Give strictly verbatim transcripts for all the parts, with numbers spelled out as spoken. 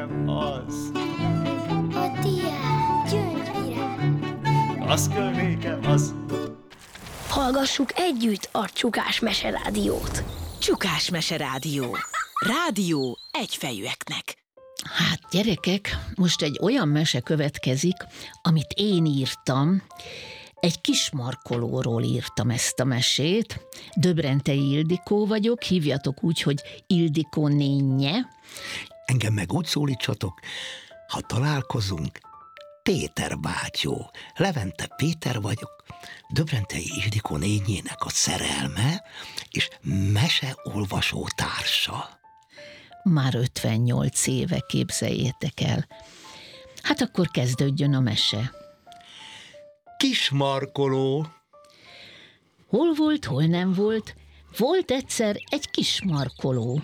nekem az. A diák gyöngyvirág. Az kell nékem az. Hallgassuk együtt a Csukás Meserádiót. Csukás Meserádió. Rádió egyfejűeknek. Hát gyerekek, most egy olyan mese következik, amit én írtam. Egy kismarkolóról írtam ezt a mesét. Döbrentei Ildikó vagyok, hívjatok úgy, hogy Ildikó nénye. Engem meg úgy szólítsatok, ha találkozunk, Péter bátyó. Levente Péter vagyok, Döbrentei Ildikó nényének a szerelme és meseolvasó társa. Már ötvennyolc éve, képzeljétek el. Hát akkor kezdődjön a mese. Kismarkoló. Hol volt, hol nem volt, volt egyszer egy kismarkoló.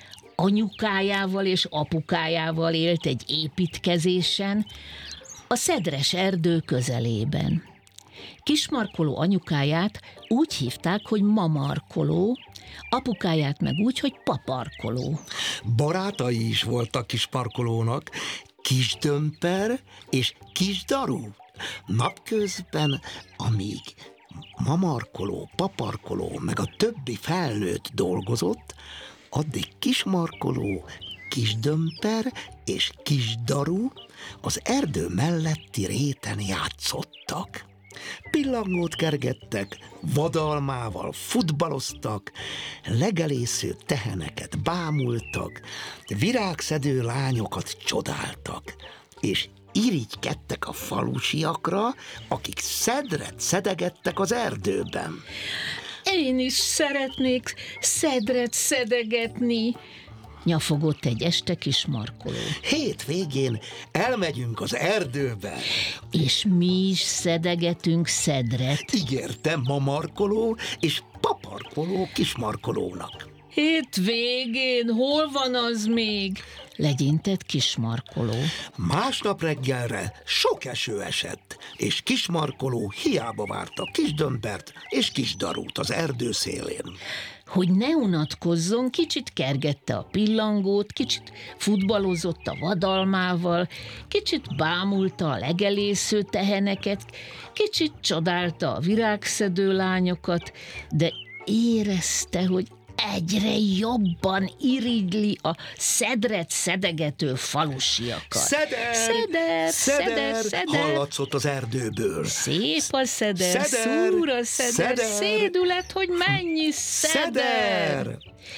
Anyukájával és apukájával élt egy építkezésen, a szedres erdő közelében. Kismarkoló anyukáját úgy hívták, hogy mamarkoló, apukáját meg úgy, hogy paparkoló. Barátai is voltak Kismarkolónak, Kisdömper és Kisdaru. Napközben, amíg mamarkoló, paparkoló meg a többi felnőtt dolgozott, addig Kismarkoló, Kisdömper és Kisdaru az erdő melletti réten játszottak. Pillangót kergettek, vadalmával futballoztak, legelésző teheneket bámultak, virágszedő lányokat csodáltak, és irigykedtek a falusiakra, akik szedret szedegettek az erdőben. Én is szeretnék szedret szedegetni, nyafogott egy este Kismarkoló. Hétvégén elmegyünk az erdőbe. És mi is szedegetünk szedret. Ígérte mamarkoló és paparkoló Kismarkolónak. Hétvégén hol van az még? Legyintett Kismarkoló. Másnap reggelre sok eső esett, és Kismarkoló hiába várta Kisdömpert és Kisdarút az erdő szélén. Hogy ne unatkozzon, kicsit kergette a pillangót, kicsit futballozott a vadalmával, kicsit bámulta a legelésző teheneket, kicsit csodálta a virágszedő lányokat, de érezte, hogy egyre jobban irigyli a szedret szedegető falusiakat. Szeder! Szeder! Szeder! Szeder! Hallatszott az erdőből. Szép a szeder, Szeder! szúr a szeder, Szeder! szédület, hogy mennyi szeder! Szeder!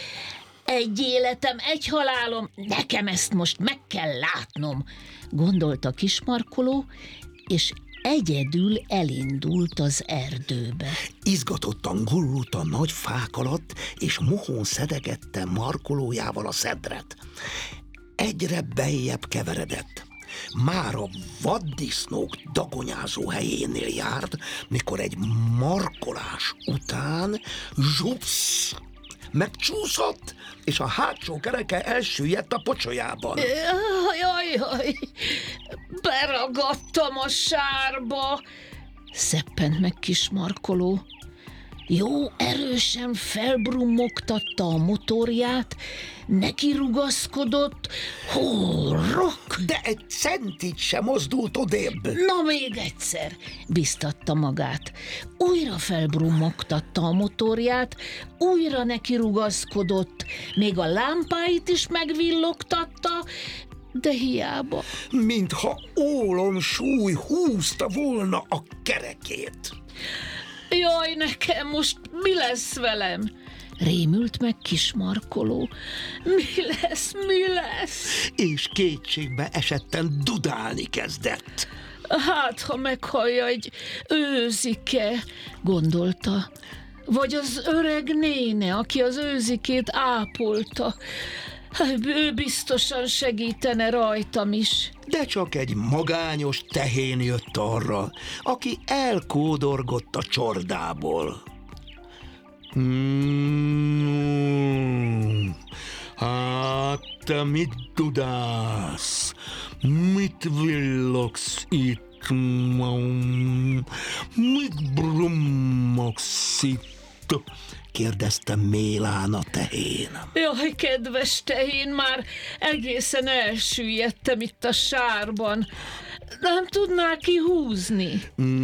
Egy életem, egy halálom, nekem ezt most meg kell látnom, gondolta Kismarkoló, és egyedül elindult az erdőbe. Izgatottan gullult a nagy fák alatt, és mohón szedegette markolójával a szedret. Egyre beljebb keveredett. Már a vaddisznók dagonyázó helyénél járt, mikor egy markolás után zsupsz! Megcsúszott, és a hátsó kereke elsüllyedt a pocsolyában. Jaj, jaj, beragadtam a sárba, szeppent meg Kismarkoló. Jó erősen felbrummogtatta a motorját, neki rugaszkodott, horrok! De egy centit sem mozdult odébb. Na még egyszer, biztatta magát. Újra felbrummogtatta a motorját, újra neki rugaszkodott, még a lámpáit is megvillogtatta, de hiába. Mintha ólon súly húzta volna a kerekét. Jaj, nekem most mi lesz velem? Rémült meg Kismarkoló. Mi lesz, mi lesz? És kétségbe esetten dudálni kezdett. Hát, ha meghallja egy őzike, gondolta. Vagy az öreg néne, aki az őzikét ápolta. Ő biztosan segítene rajtam is. De csak egy magányos tehén jött arra, aki elkódorgott a csordából. Hmm, hát te mit dudálsz? Mit villogsz itt? Mit brummogsz itt? kérdezte Mélán a tehén. Jaj, kedves tehén, már egészen elsüllyedtem itt a sárban. Nem tudnál kihúzni?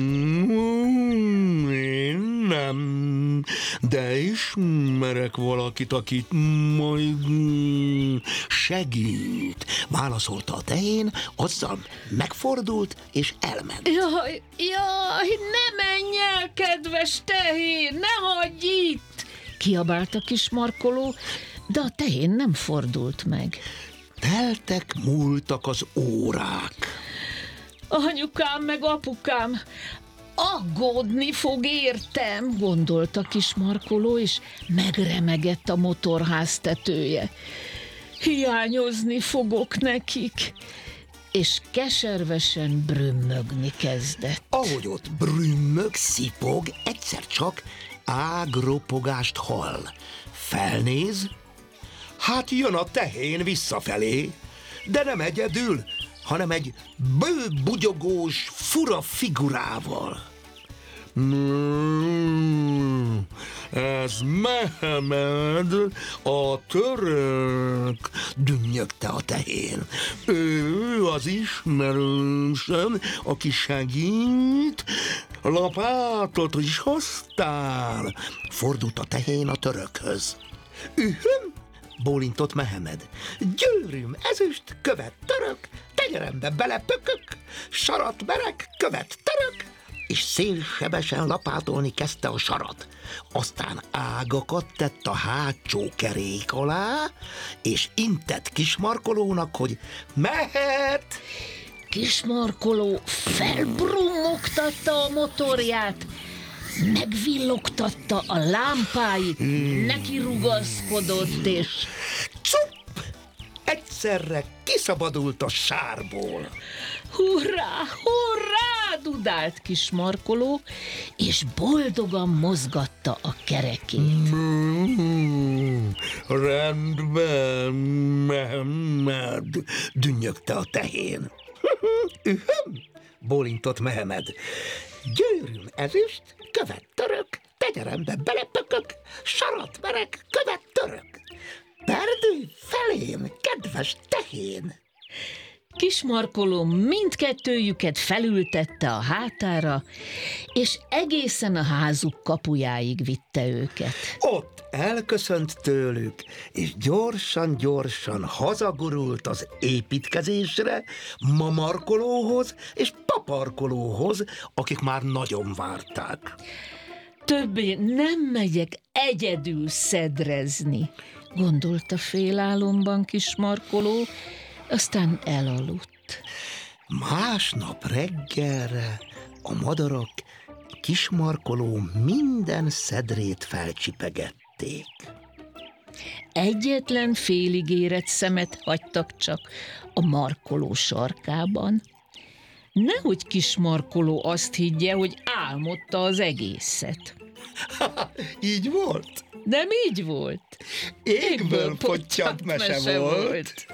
Mm, én nem, de ismerek valakit, akit majd mm, segít, válaszolta a tehén, azzal megfordult és elment. Jaj, jaj, ne menj el, kedves tehén, ne hagyj itt! Kiabált a kis markoló, de a tehén nem fordult meg. Teltek, múltak az órák. Anyukám meg apukám aggódni fog értem, gondolta kis markoló, és megremegett a motorház tetője. Hiányozni fogok nekik, és keservesen brümmögni kezdett. Ahogy ott brümmög, szipog, egyszer csak ágropogást hall. Felnéz, hát jön a tehén visszafelé, de nem egyedül, hanem egy bőbugyogós, fura figurával. Mm, ez Mehemed, a török, dünnyögte a tehén. Ő az ismerősöm, aki segít, lapátot is hoztál. Fordult a tehén a törökhöz. Ühöm, bólintott Mehemed. Győrűm, ezüst, követ török, tenyerembe belepökök, sarat merek, követ török, és szélsebesen lapátolni kezdte a sarat. Aztán ágakat tett a hátsó kerék alá, és intett kismarkolónak, hogy mehet. Kismarkoló felbrummogtatta a motorját, megvillogtatta a lámpáit, hmm. neki rugaszkodott, és Csupp! Egyszerre kiszabadult a sárból. Hurrá, hurrá, dudált kismarkoló, és boldogan mozgatta a kerekét. Mm, rendben, Mehemed, dünnyögte a tehén. Ühöm, bólintott Mehemed. Győrűm ezüst, követ török, tenyerembe belepökök, sarat merek, követ török. Perdülj felém, kedves tehén! Kismarkoló mindkettőjüket felültette a hátára, és egészen a házuk kapujáig vitte őket. Ott elköszönt tőlük, és gyorsan-gyorsan hazagurult az építkezésre, mamarkolóhoz és paparkolóhoz, akik már nagyon várták. Többé nem megyek egyedül szedrezni, gondolta félálomban kismarkoló, aztán elaludt. Másnap reggelre a madarak kismarkoló minden szedrét felcsipegették. Egyetlen félig érett szemet hagytak csak a markoló sarkában. Nehogy kismarkoló azt higgye, hogy álmodta az egészet. Így volt? Nem így volt. Égből pottyant mese, mese volt. volt.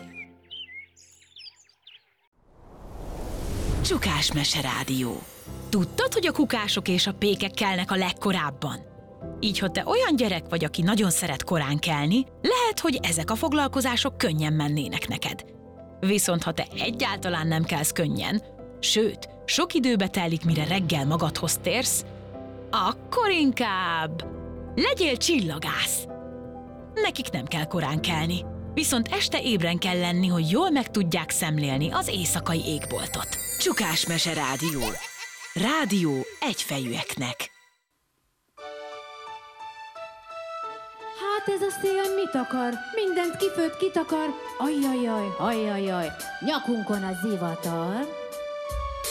Csukás Meserádió. Tudtad, hogy a kukások és a pékek kelnek a legkorábban? Így, ha te olyan gyerek vagy, aki nagyon szeret korán kelni, lehet, hogy ezek a foglalkozások könnyen mennének neked. Viszont ha te egyáltalán nem kelsz könnyen, sőt, sok időbe telik, mire reggel magadhoz térsz, akkor inkább legyél csillagász. Nekik nem kell korán kelni, viszont este ébren kell lenni, hogy jól meg tudják szemlélni az éjszakai égboltot. Csukás Meserádió. Rádió egyfejűeknek. Hát ez a szél mit akar? Mindent kifőtt, kitakar. Ajjajjaj, ajjajjaj, nyakunkon a zivatar.